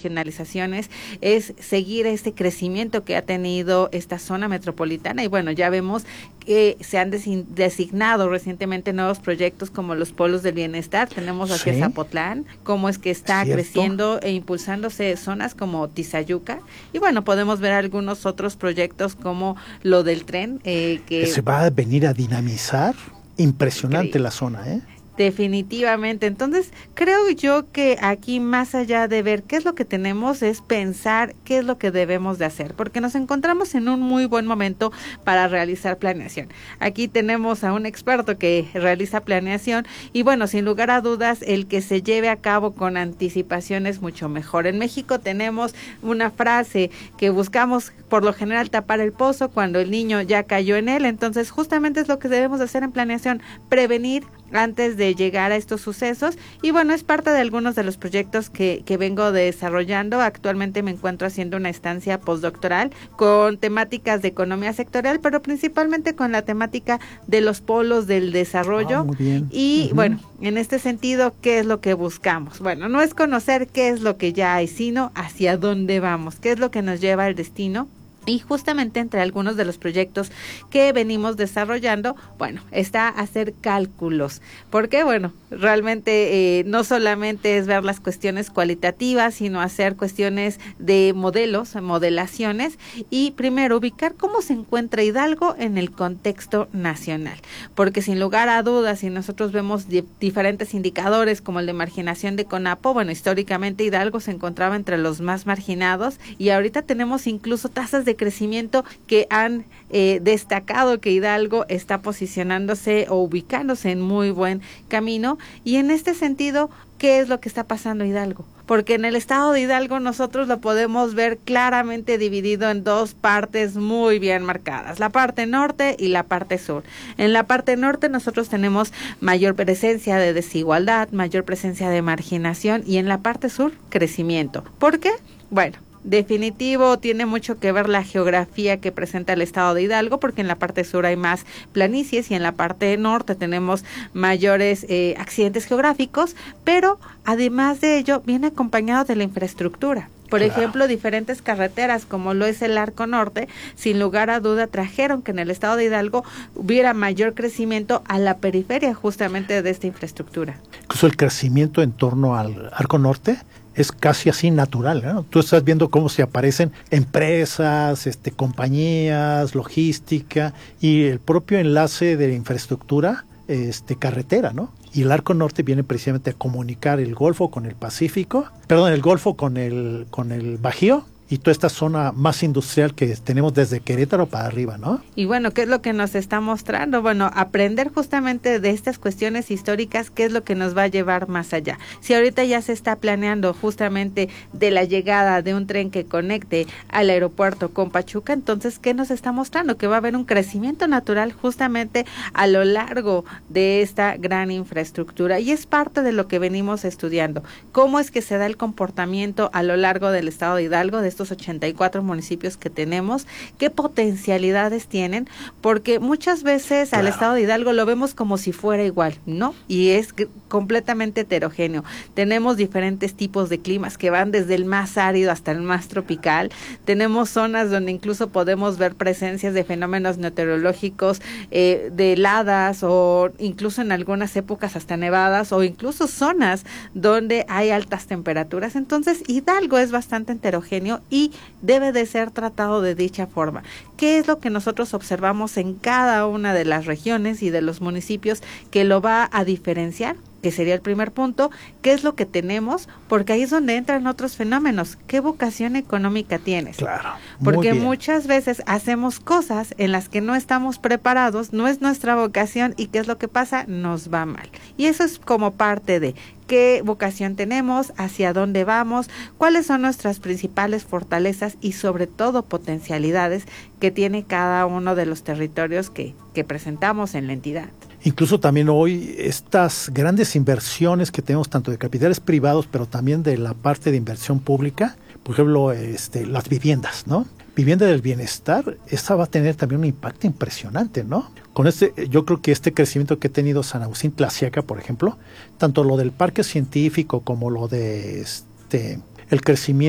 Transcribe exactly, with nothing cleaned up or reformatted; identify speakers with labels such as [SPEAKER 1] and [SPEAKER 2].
[SPEAKER 1] regionalizaciones es seguir este crecimiento que ha tenido esta zona metropolitana y bueno, ya vemos que se han desin- designado recientemente nuevos proyectos como los polos del bienestar, tenemos hacia
[SPEAKER 2] Sí.
[SPEAKER 1] Zapotlán, cómo es que está
[SPEAKER 2] Cierto.
[SPEAKER 1] creciendo e impulsándose zonas como Tizayuca y bueno, podemos ver algunos otros proyectos como lo del tren eh, que...
[SPEAKER 2] Que se va a venir a dinamizar. Impresionante
[SPEAKER 1] Increíble.
[SPEAKER 2] la zona, ¿eh?
[SPEAKER 1] Definitivamente. Entonces, creo yo que aquí más allá de ver qué es lo que tenemos es pensar qué es lo que debemos de hacer, porque nos encontramos en un muy buen momento para realizar planeación. Aquí tenemos a un experto que realiza planeación y bueno, sin lugar a dudas, el que se lleve a cabo con anticipación es mucho mejor. En México tenemos una frase que buscamos por lo general tapar el pozo cuando el niño ya cayó en él, entonces justamente es lo que debemos de hacer en planeación, prevenir antes de llegar a estos sucesos y bueno, es parte de algunos de los proyectos que, que vengo desarrollando. Actualmente me encuentro haciendo una estancia postdoctoral con temáticas de economía sectorial, pero principalmente con la temática de los polos del desarrollo.
[SPEAKER 2] Ah, muy bien.
[SPEAKER 1] Y
[SPEAKER 2] Uh-huh.
[SPEAKER 1] bueno, en este sentido, ¿qué es lo que buscamos? Bueno, no es conocer qué es lo que ya hay, sino hacia dónde vamos, qué es lo que nos lleva al destino. Y justamente entre algunos de los proyectos que venimos desarrollando, bueno, está hacer cálculos, porque bueno, realmente eh, no solamente es ver las cuestiones cualitativas, sino hacer cuestiones de modelos, modelaciones, y primero ubicar cómo se encuentra Hidalgo en el contexto nacional, porque sin lugar a dudas, si nosotros vemos di- diferentes indicadores como el de marginación de CONAPO, bueno, históricamente Hidalgo se encontraba entre los más marginados, y ahorita tenemos incluso tasas de de crecimiento que han eh, destacado que Hidalgo está posicionándose o ubicándose en muy buen camino. Y en este sentido, ¿qué es lo que está pasando Hidalgo? Porque en el estado de Hidalgo nosotros lo podemos ver claramente dividido en dos partes muy bien marcadas, la parte norte y la parte sur. En la parte norte nosotros tenemos mayor presencia de desigualdad, mayor presencia de marginación, y en la parte sur, crecimiento. ¿Por qué? Bueno, definitivo, tiene mucho que ver la geografía que presenta el estado de Hidalgo, porque en la parte sur hay más planicies y en la parte norte tenemos mayores eh, accidentes geográficos, pero además de ello viene acompañado de la infraestructura. Por claro. ejemplo, diferentes carreteras como lo es el Arco Norte, sin lugar a duda trajeron que en el estado de Hidalgo hubiera mayor crecimiento a la periferia justamente de esta infraestructura.
[SPEAKER 2] Incluso el crecimiento en torno al Arco Norte es casi así natural, ¿no? Tú estás viendo cómo se aparecen empresas, este, compañías, logística y el propio enlace de infraestructura, este, carretera, ¿no? Y el Arco Norte viene precisamente a comunicar el Golfo con el Pacífico, perdón, el Golfo con el, con el Bajío, y toda esta zona más industrial que tenemos desde Querétaro para arriba, ¿no?
[SPEAKER 1] Y bueno, ¿qué es lo que nos está mostrando? Bueno, aprender justamente de estas cuestiones históricas, ¿qué es lo que nos va a llevar más allá? Si ahorita ya se está planeando justamente de la llegada de un tren que conecte al aeropuerto con Pachuca, entonces, ¿qué nos está mostrando? Que va a haber un crecimiento natural justamente a lo largo de esta gran infraestructura, y es parte de lo que venimos estudiando. ¿Cómo es que se da el comportamiento a lo largo del estado de Hidalgo, de estos ochenta y cuatro municipios que tenemos? ¿Qué potencialidades tienen? Porque muchas veces claro. al estado de Hidalgo lo vemos como si fuera igual, ¿no? Y es completamente heterogéneo. Tenemos diferentes tipos de climas que van desde el más árido hasta el más tropical. Tenemos zonas donde incluso podemos ver presencias de fenómenos meteorológicos, eh, de heladas, o incluso en algunas épocas hasta nevadas, o incluso zonas donde hay altas temperaturas. Entonces, Hidalgo es bastante heterogéneo y debe de ser tratado de dicha forma. ¿Qué es lo que nosotros observamos en cada una de las regiones y de los municipios que lo va a diferenciar? Que sería el primer punto. ¿Qué es lo que tenemos? Porque ahí es donde entran otros fenómenos. ¿Qué vocación económica tienes?
[SPEAKER 2] Claro.
[SPEAKER 1] Porque
[SPEAKER 2] bien.
[SPEAKER 1] muchas veces hacemos cosas en las que no estamos preparados, no es nuestra vocación, y ¿qué es lo que pasa? Nos va mal. Y eso es como parte de qué vocación tenemos, hacia dónde vamos, cuáles son nuestras principales fortalezas y sobre todo potencialidades que tiene cada uno de los territorios que, que presentamos en la entidad.
[SPEAKER 2] Incluso también hoy estas grandes inversiones que tenemos tanto de capitales privados, pero también de la parte de inversión pública, por ejemplo, este, las viviendas, ¿no? Vivienda del bienestar, esta va a tener también un impacto impresionante, ¿no? Con este, yo creo que este crecimiento que ha tenido San Agustín Tlaxiaca, por ejemplo, tanto lo del parque científico como lo de este el crecimiento